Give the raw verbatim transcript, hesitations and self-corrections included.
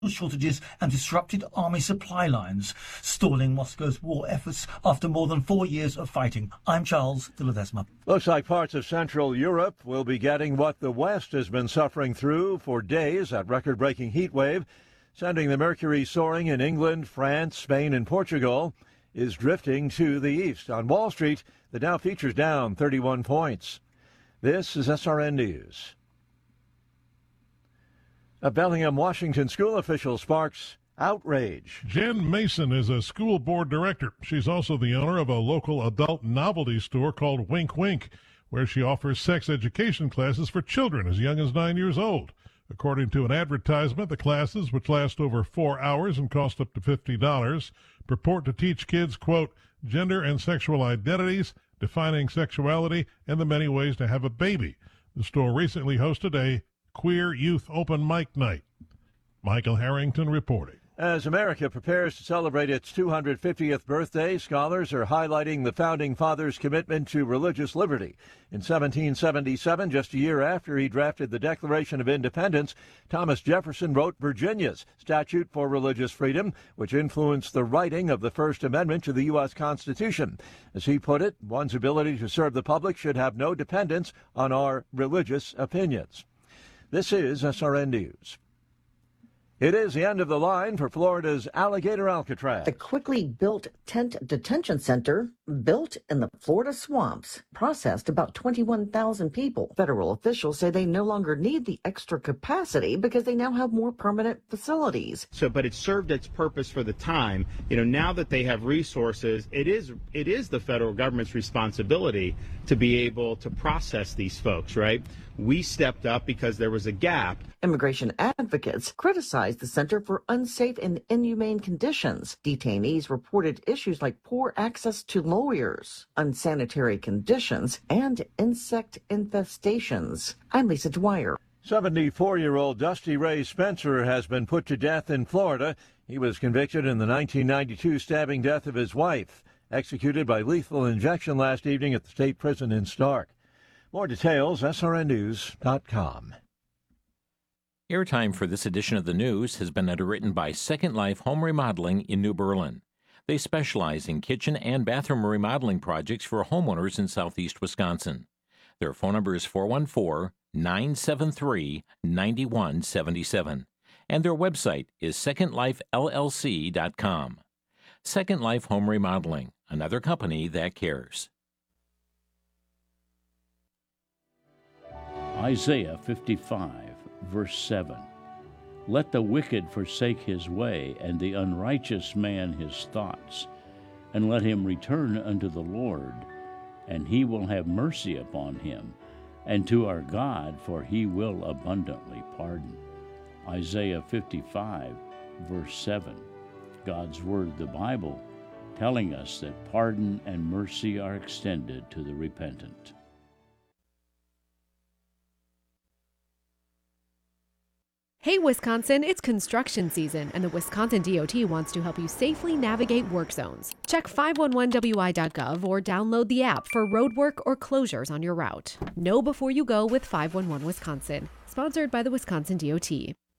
shortages and disrupted army supply lines, stalling Moscow's war efforts after more than four years of fighting. I'm Charles de Ledesma. Looks like parts of Central Europe will be getting what the West has been suffering through for days, that record-breaking heat wave, sending the mercury soaring in England, France, Spain, and Portugal, is drifting to the east. On Wall Street, the Dow futures down thirty-one points. This is S R N News. A Bellingham, Washington school official sparks outrage. Jen Mason is a school board director. She's also the owner of a local adult novelty store called Wink Wink, where she offers sex education classes for children as young as nine years old. According to an advertisement, the classes, which last over four hours and cost up to fifty dollars, purport to teach kids, quote, gender and sexual identities, defining sexuality, and the many ways to have a baby. The store recently hosted a Queer Youth Open Mic Night. Michael Harrington reporting. As America prepares to celebrate its two hundred fiftieth birthday, scholars are highlighting the Founding Fathers' commitment to religious liberty. In seventeen seventy-seven, just a year after he drafted the Declaration of Independence, Thomas Jefferson wrote Virginia's Statute for Religious Freedom, which influenced the writing of the First Amendment to the U S Constitution. As he put it, one's ability to serve the public should have no dependence on our religious opinions. This is S R N News. It is the end of the line for Florida's Alligator Alcatraz. The quickly built tent detention center, built in the Florida swamps, processed about twenty-one thousand people. Federal officials say they no longer need the extra capacity because they now have more permanent facilities. So, but it served its purpose for the time. You know, now that they have resources, it is it is the federal government's responsibility to be able to process these folks, right? We stepped up because there was a gap. Immigration advocates criticized the center for unsafe and inhumane conditions. Detainees reported issues like poor access to lawyers, unsanitary conditions, and insect infestations. I'm Lisa Dwyer. seventy-four-year-old Dusty Ray Spencer has been put to death in Florida. He was convicted in the nineteen ninety-two stabbing death of his wife, executed by lethal injection last evening at the state prison in Stark. More details, S R N news dot com. Airtime for this edition of the news has been underwritten by Second Life Home Remodeling in New Berlin. They specialize in kitchen and bathroom remodeling projects for homeowners in southeast Wisconsin. Their phone number is four one four, nine seven three, nine one seven seven, and their website is second life L L C dot com. Second Life Home Remodeling, another company that cares. Isaiah fifty-five, verse seven. Let the wicked forsake his way, and the unrighteous man his thoughts, and let him return unto the Lord, and he will have mercy upon him, and to our God, for he will abundantly pardon. Isaiah fifty-five, verse seven. God's Word, the Bible, telling us that pardon and mercy are extended to the repentant. Hey Wisconsin, it's construction season, and the Wisconsin D O T wants to help you safely navigate work zones. Check five one one W I dot gov or download the app for road work or closures on your route. Know before you go with five one one Wisconsin, sponsored by the Wisconsin D O T.